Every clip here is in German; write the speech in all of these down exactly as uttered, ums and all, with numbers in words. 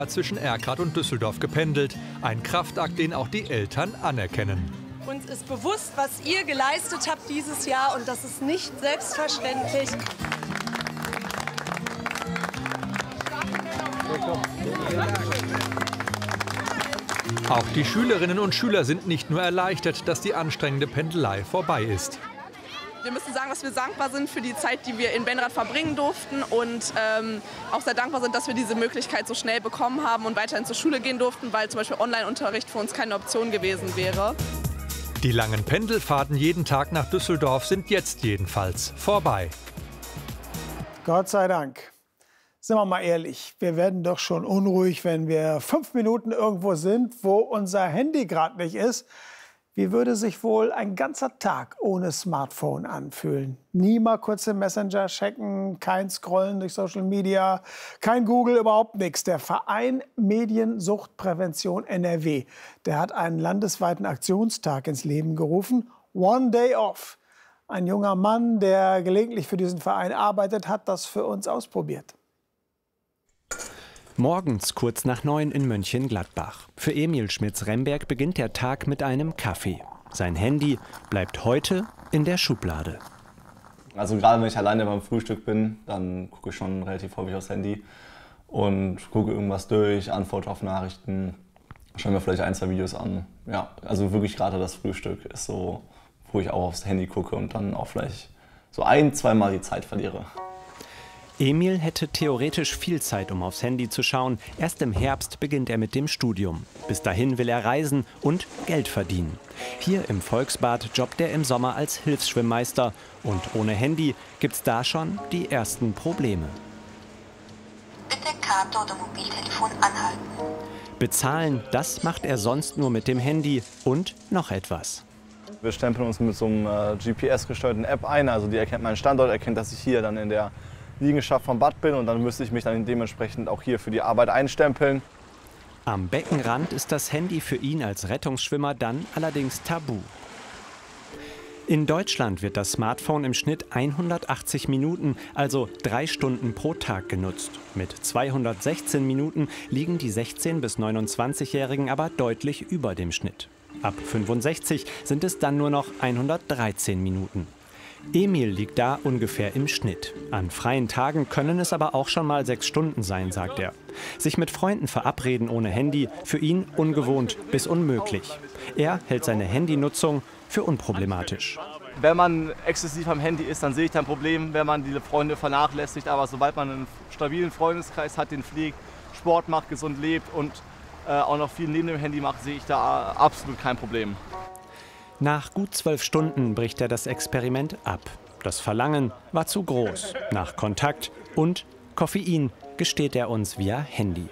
zwischen Erkrath und Düsseldorf gependelt. Ein Kraftakt, den auch die Eltern anerkennen. Uns ist bewusst, was ihr geleistet habt dieses Jahr, und das ist nicht selbstverständlich. Auch die Schülerinnen und Schüler sind nicht nur erleichtert, dass die anstrengende Pendelei vorbei ist. Wir müssen sagen, dass wir dankbar sind für die Zeit, die wir in Benrath verbringen durften, und ähm, auch sehr dankbar sind, dass wir diese Möglichkeit so schnell bekommen haben und weiterhin zur Schule gehen durften, weil zum Beispiel Online-Unterricht für uns keine Option gewesen wäre. Die langen Pendelfahrten jeden Tag nach Düsseldorf sind jetzt jedenfalls vorbei. Gott sei Dank. Sind wir mal ehrlich, wir werden doch schon unruhig, wenn wir fünf Minuten irgendwo sind, wo unser Handy gerade nicht ist. Wie würde sich wohl ein ganzer Tag ohne Smartphone anfühlen? Nie mal kurz den Messenger checken, kein Scrollen durch Social Media, kein Google, überhaupt nichts. Der Verein Mediensuchtprävention N R W, der hat einen landesweiten Aktionstag ins Leben gerufen. One Day Off. Ein junger Mann, der gelegentlich für diesen Verein arbeitet, hat das für uns ausprobiert. Morgens kurz nach neun in Mönchengladbach. Für Emil Schmitz-Remberg beginnt der Tag mit einem Kaffee. Sein Handy bleibt heute in der Schublade. Also gerade wenn ich alleine beim Frühstück bin, dann gucke ich schon relativ häufig aufs Handy und gucke irgendwas durch, antworte auf Nachrichten, schaue mir vielleicht ein, zwei Videos an. Ja, also wirklich gerade das Frühstück ist so, wo ich auch aufs Handy gucke und dann auch vielleicht so ein, zweimal die Zeit verliere. Emil hätte theoretisch viel Zeit, um aufs Handy zu schauen. Erst im Herbst beginnt er mit dem Studium. Bis dahin will er reisen und Geld verdienen. Hier im Volksbad jobbt er im Sommer als Hilfsschwimmmeister. Und ohne Handy gibt's da schon die ersten Probleme. Bitte Karte oder Mobiltelefon anhalten. Bezahlen, das macht er sonst nur mit dem Handy und noch etwas. Wir stempeln uns mit so einer G P S-gesteuerten App ein. Also die erkennt meinen Standort, erkennt, dass ich hier dann in der Liegenschaft vom Bad bin, und dann müsste ich mich dann dementsprechend auch hier für die Arbeit einstempeln. Am Beckenrand ist das Handy für ihn als Rettungsschwimmer dann allerdings tabu. In Deutschland wird das Smartphone im Schnitt hundertachtzig Minuten, also drei Stunden pro Tag genutzt. Mit zweihundertsechzehn Minuten liegen die sechzehn- bis neunundzwanzigjährigen aber deutlich über dem Schnitt. Ab fünfundsechzig sind es dann nur noch hundertdreizehn Minuten. Emil liegt da ungefähr im Schnitt. An freien Tagen können es aber auch schon mal sechs Stunden sein, sagt er. Sich mit Freunden verabreden ohne Handy, für ihn ungewohnt bis unmöglich. Er hält seine Handynutzung für unproblematisch. Wenn man exzessiv am Handy ist, dann sehe ich da ein Problem, wenn man die Freunde vernachlässigt. Aber sobald man einen stabilen Freundeskreis hat, den pflegt, Sport macht, gesund lebt und äh, auch noch viel neben dem Handy macht, sehe ich da absolut kein Problem. Nach gut zwölf Stunden bricht er das Experiment ab. Das Verlangen war zu groß. Nach Kontakt und Koffein gesteht er uns via Handy.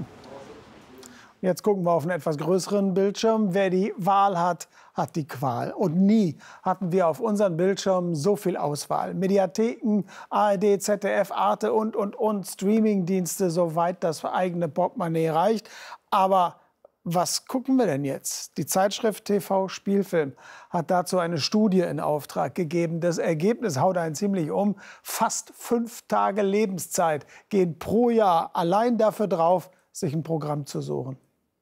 Jetzt gucken wir auf einen etwas größeren Bildschirm. Wer die Wahl hat, hat die Qual. Und nie hatten wir auf unseren Bildschirmen so viel Auswahl. Mediatheken, A R D, Z D F, Arte und, und, und Streamingdienste, soweit das eigene Portemonnaie reicht. Aber was gucken wir denn jetzt? Die Zeitschrift T V Spielfilm hat dazu eine Studie in Auftrag gegeben. Das Ergebnis haut einen ziemlich um. Fast fünf Tage Lebenszeit gehen pro Jahr allein dafür drauf, sich ein Programm zu suchen.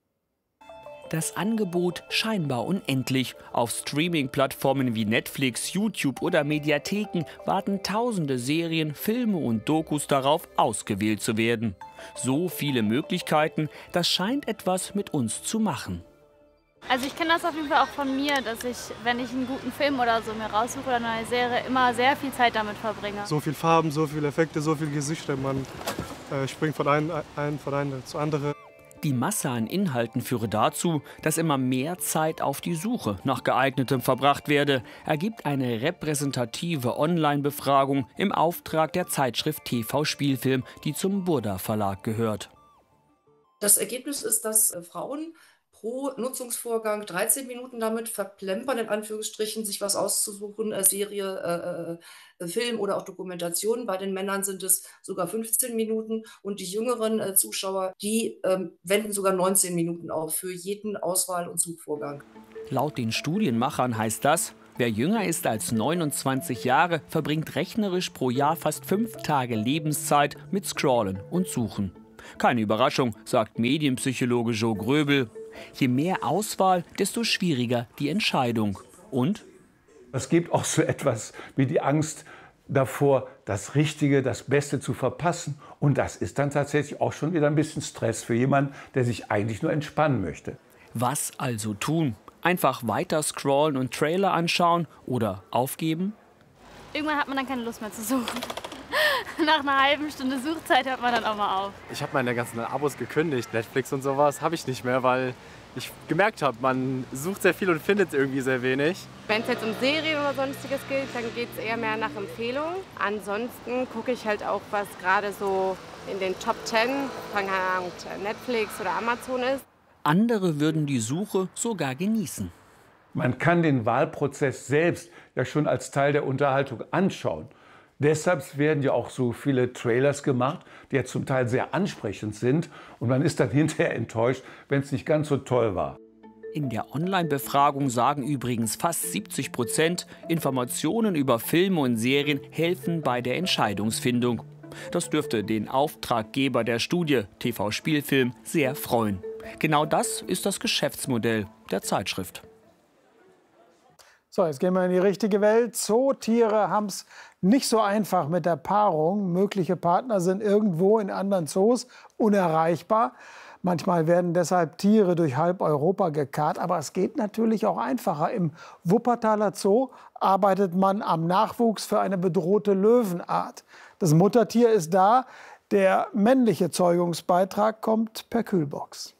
Das Angebot scheinbar unendlich. Auf Streaming-Plattformen wie Netflix, YouTube oder Mediatheken warten tausende Serien, Filme und Dokus darauf, ausgewählt zu werden. So viele Möglichkeiten, das scheint etwas mit uns zu machen. Also ich kenne das auf jeden Fall auch von mir, dass ich, wenn ich einen guten Film oder so mir raussuche oder eine Serie, immer sehr viel Zeit damit verbringe. So viel Farben, so viele Effekte, so viele Gesichter, man äh, springt von einem, ein, von einem zu anderen. Die Masse an Inhalten führe dazu, dass immer mehr Zeit auf die Suche nach geeignetem verbracht werde, ergibt eine repräsentative Online-Befragung im Auftrag der Zeitschrift T V Spielfilm, die zum Burda Verlag gehört. Das Ergebnis ist, dass äh, Frauen pro Nutzungsvorgang dreizehn Minuten damit verplempern, in Anführungsstrichen, sich was auszusuchen, äh, Serie, äh, äh, Film oder auch Dokumentation. Bei den Männern sind es sogar fünfzehn Minuten, und die jüngeren äh, Zuschauer, die ähm, wenden sogar neunzehn Minuten auf für jeden Auswahl- und Suchvorgang. Laut den Studienmachern heißt das, wer jünger ist als neunundzwanzig Jahre, verbringt rechnerisch pro Jahr fast fünf Tage Lebenszeit mit Scrollen und Suchen. Keine Überraschung, sagt Medienpsychologe Joe Gröbel. Je mehr Auswahl, desto schwieriger die Entscheidung. Und? Es gibt auch so etwas wie die Angst davor, das Richtige, das Beste zu verpassen. Und das ist dann tatsächlich auch schon wieder ein bisschen Stress für jemanden, der sich eigentlich nur entspannen möchte. Was also tun? Einfach weiter scrollen und Trailer anschauen oder aufgeben? Irgendwann hat man dann keine Lust mehr zu suchen. Nach einer halben Stunde Suchzeit hört man dann auch mal auf. Ich habe meine ganzen Abos gekündigt. Netflix und sowas habe ich nicht mehr, weil ich gemerkt habe, man sucht sehr viel und findet irgendwie sehr wenig. Wenn es jetzt um Serien oder sonstiges geht, dann geht es eher mehr nach Empfehlung. Ansonsten gucke ich halt auch, was gerade so in den Top Ten von Netflix oder Amazon ist. Andere würden die Suche sogar genießen. Man kann den Wahlprozess selbst ja schon als Teil der Unterhaltung anschauen. Deshalb werden ja auch so viele Trailers gemacht, die ja zum Teil sehr ansprechend sind. Und man ist dann hinterher enttäuscht, wenn es nicht ganz so toll war. In der Online-Befragung sagen übrigens fast siebzig Prozent, Informationen über Filme und Serien helfen bei der Entscheidungsfindung. Das dürfte den Auftraggeber der Studie, T V Spielfilm, sehr freuen. Genau das ist das Geschäftsmodell der Zeitschrift. So, jetzt gehen wir in die richtige Welt. Zootiere haben es nicht so einfach mit der Paarung. Mögliche Partner sind irgendwo in anderen Zoos unerreichbar. Manchmal werden deshalb Tiere durch halb Europa gekarrt. Aber es geht natürlich auch einfacher. Im Wuppertaler Zoo arbeitet man am Nachwuchs für eine bedrohte Löwenart. Das Muttertier ist da. Der männliche Zeugungsbeitrag kommt per Kühlbox.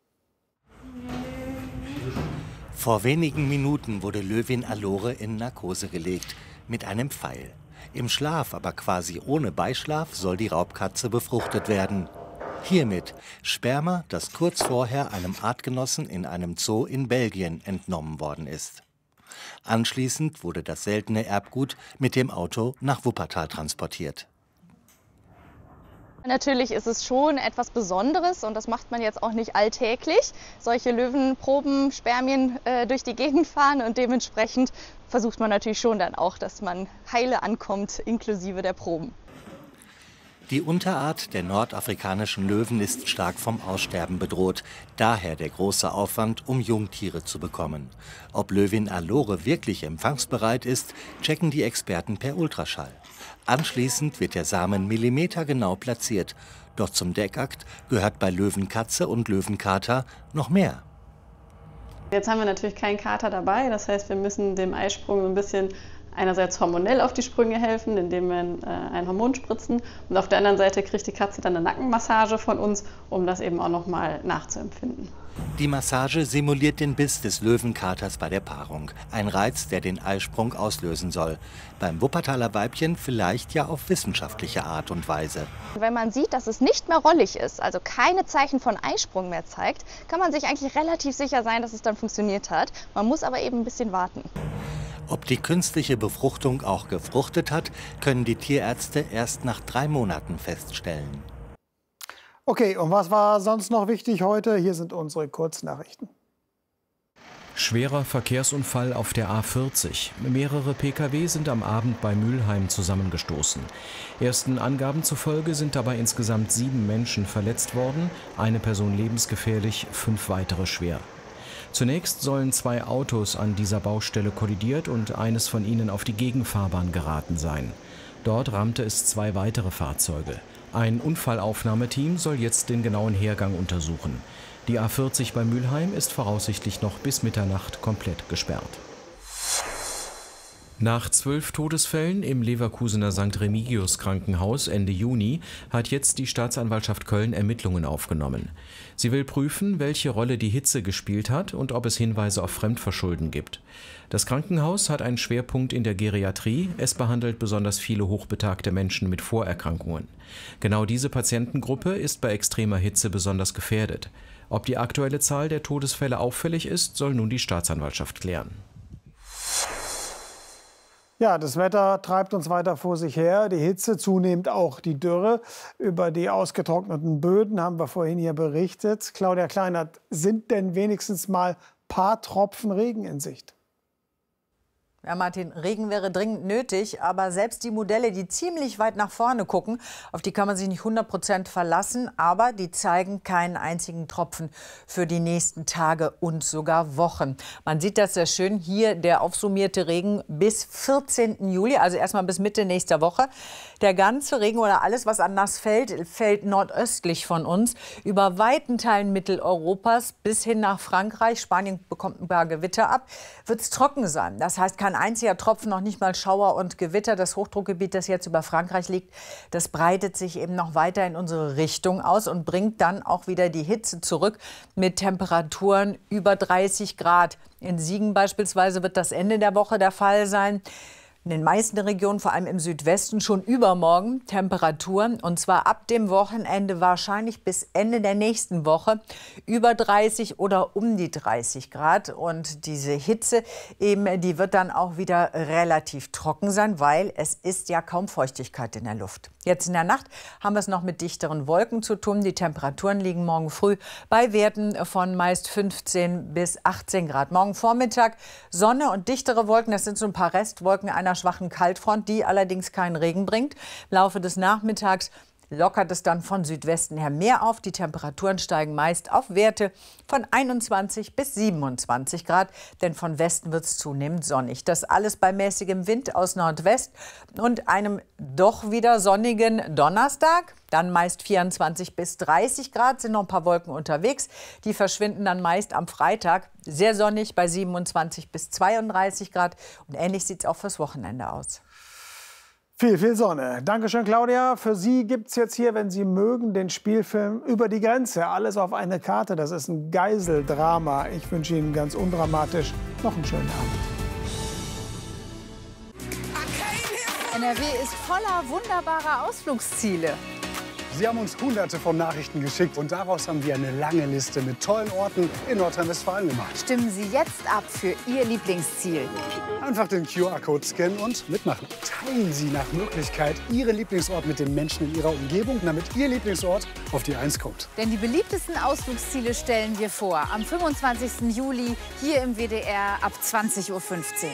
Vor wenigen Minuten wurde Löwin Allore in Narkose gelegt, mit einem Pfeil. Im Schlaf, aber quasi ohne Beischlaf, soll die Raubkatze befruchtet werden. Hiermit Sperma, das kurz vorher einem Artgenossen in einem Zoo in Belgien entnommen worden ist. Anschließend wurde das seltene Erbgut mit dem Auto nach Wuppertal transportiert. Natürlich ist es schon etwas Besonderes und das macht man jetzt auch nicht alltäglich. Solche Löwenproben, Spermien äh, durch die Gegend fahren und dementsprechend versucht man natürlich schon dann auch, dass man heile ankommt, inklusive der Proben. Die Unterart der nordafrikanischen Löwen ist stark vom Aussterben bedroht. Daher der große Aufwand, um Jungtiere zu bekommen. Ob Löwin Allore wirklich empfangsbereit ist, checken die Experten per Ultraschall. Anschließend wird der Samen millimetergenau platziert. Doch zum Deckakt gehört bei Löwenkatze und Löwenkater noch mehr. Jetzt haben wir natürlich keinen Kater dabei. Das heißt, wir müssen dem Eisprung so ein bisschen einerseits hormonell auf die Sprünge helfen, indem wir äh, ein Hormon spritzen. Und auf der anderen Seite kriegt die Katze dann eine Nackenmassage von uns, um das eben auch noch mal nachzuempfinden. Die Massage simuliert den Biss des Löwenkaters bei der Paarung. Ein Reiz, der den Eisprung auslösen soll. Beim Wuppertaler Weibchen vielleicht ja auf wissenschaftliche Art und Weise. Wenn man sieht, dass es nicht mehr rollig ist, also keine Zeichen von Eisprung mehr zeigt, kann man sich eigentlich relativ sicher sein, dass es dann funktioniert hat. Man muss aber eben ein bisschen warten. Ob die künstliche Befruchtung auch gefruchtet hat, können die Tierärzte erst nach drei Monaten feststellen. Okay, und was war sonst noch wichtig heute? Hier sind unsere Kurznachrichten. Schwerer Verkehrsunfall auf der A vierzig. Mehrere Pkw sind am Abend bei Mülheim zusammengestoßen. Ersten Angaben zufolge sind dabei insgesamt sieben Menschen verletzt worden, eine Person lebensgefährlich, fünf weitere schwer. Zunächst sollen zwei Autos an dieser Baustelle kollidiert und eines von ihnen auf die Gegenfahrbahn geraten sein. Dort rammte es zwei weitere Fahrzeuge. Ein Unfallaufnahmeteam soll jetzt den genauen Hergang untersuchen. Die A vierzig bei Mülheim ist voraussichtlich noch bis Mitternacht komplett gesperrt. Nach zwölf Todesfällen im Leverkusener Sankt Remigius Krankenhaus Ende Juni hat jetzt die Staatsanwaltschaft Köln Ermittlungen aufgenommen. Sie will prüfen, welche Rolle die Hitze gespielt hat und ob es Hinweise auf Fremdverschulden gibt. Das Krankenhaus hat einen Schwerpunkt in der Geriatrie. Es behandelt besonders viele hochbetagte Menschen mit Vorerkrankungen. Genau diese Patientengruppe ist bei extremer Hitze besonders gefährdet. Ob die aktuelle Zahl der Todesfälle auffällig ist, soll nun die Staatsanwaltschaft klären. Ja, das Wetter treibt uns weiter vor sich her. Die Hitze, zunehmend auch die Dürre. Über die ausgetrockneten Böden haben wir vorhin hier berichtet. Claudia Kleinert, sind denn wenigstens mal ein paar Tropfen Regen in Sicht? Ja, Martin, Regen wäre dringend nötig, aber selbst die Modelle, die ziemlich weit nach vorne gucken, auf die kann man sich nicht hundert Prozent verlassen, aber die zeigen keinen einzigen Tropfen für die nächsten Tage und sogar Wochen. Man sieht das sehr schön hier, der aufsummierte Regen bis vierzehnten Juli, also erstmal bis Mitte nächster Woche. Der ganze Regen oder alles, was an nass fällt, fällt nordöstlich von uns, über weiten Teilen Mitteleuropas bis hin nach Frankreich. Spanien bekommt ein paar Gewitter ab, wird es trocken sein. Das heißt, kein einziger Tropfen, noch nicht mal Schauer und Gewitter. Das Hochdruckgebiet, das jetzt über Frankreich liegt, das breitet sich eben noch weiter in unsere Richtung aus und bringt dann auch wieder die Hitze zurück mit Temperaturen über dreißig Grad. In Siegen beispielsweise wird das Ende der Woche der Fall sein. In den meisten Regionen, vor allem im Südwesten, schon übermorgen Temperaturen, und zwar ab dem Wochenende wahrscheinlich bis Ende der nächsten Woche über dreißig oder um die dreißig Grad. Und diese Hitze eben, die wird dann auch wieder relativ trocken sein, weil es ist ja kaum Feuchtigkeit in der Luft. Jetzt in der Nacht haben wir es noch mit dichteren Wolken zu tun. Die Temperaturen liegen morgen früh bei Werten von meist fünfzehn bis achtzehn Grad. Morgen Vormittag Sonne und dichtere Wolken, das sind so ein paar Restwolken einer schwachen Kaltfront, die allerdings keinen Regen bringt. Im Laufe des Nachmittags lockert es dann von Südwesten her mehr auf. Die Temperaturen steigen meist auf Werte von einundzwanzig bis siebenundzwanzig Grad, denn von Westen wird es zunehmend sonnig. Das alles bei mäßigem Wind aus Nordwest und einem doch wieder sonnigen Donnerstag. Dann meist vierundzwanzig bis dreißig Grad, sind noch ein paar Wolken unterwegs. Die verschwinden dann meist am Freitag. Sehr sonnig bei siebenundzwanzig bis zweiunddreißig Grad. Und ähnlich sieht es auch fürs Wochenende aus. Viel, viel Sonne. Dankeschön, Claudia. Für Sie gibt es jetzt hier, wenn Sie mögen, den Spielfilm Über die Grenze. Alles auf eine Karte. Das ist ein Geiseldrama. Ich wünsche Ihnen ganz undramatisch noch einen schönen Abend. N R W ist voller wunderbarer Ausflugsziele. Sie haben uns hunderte von Nachrichten geschickt und daraus haben wir eine lange Liste mit tollen Orten in Nordrhein-Westfalen gemacht. Stimmen Sie jetzt ab für Ihr Lieblingsziel. Einfach den Q R-Code scannen und mitmachen. Teilen Sie nach Möglichkeit Ihren Lieblingsort mit den Menschen in Ihrer Umgebung, damit Ihr Lieblingsort auf die Eins kommt. Denn die beliebtesten Ausflugsziele stellen wir vor. Am fünfundzwanzigsten Juli hier im W D R ab zwanzig Uhr fünfzehn.